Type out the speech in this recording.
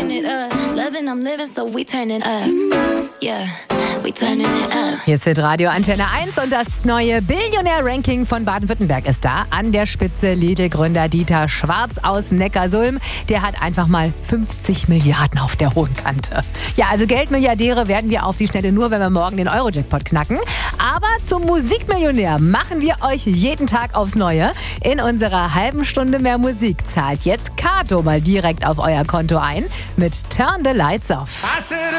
Stacking it up, loving, I'm living, so we turning up. Yeah, we turning it up. Hier ist Radio Antenne 1 und das neue Billionär-Ranking von Baden-Württemberg ist da. An der Spitze Lidl-Gründer Dieter Schwarz aus Neckarsulm. Der hat einfach mal 50 Milliarden auf der hohen Kante. Ja, also Geldmilliardäre werden wir auf die Schnelle nur, wenn wir morgen den Euro-Jackpot knacken. Aber zum Musikmillionär machen wir euch jeden Tag aufs Neue. In unserer halben Stunde mehr Musik zahlt jetzt Kato mal direkt auf euer Konto ein mit Turn the Lights Off.